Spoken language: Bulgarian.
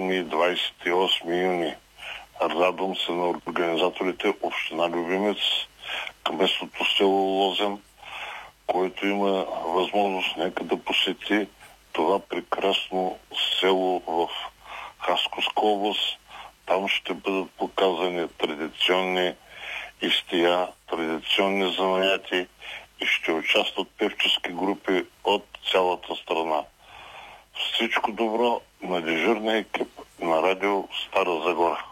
27 и 28 юни. Радвам се на организаторите Община Любимец, кметството село Лозен, който има възможност нека да посети това прекрасно село в Хасковска област. Там ще бъдат показани традиционни истия, традиционни занаяти и ще участват певчески групи от цялата страна. Всичко добро на дежурния екип на радио Стара Загора.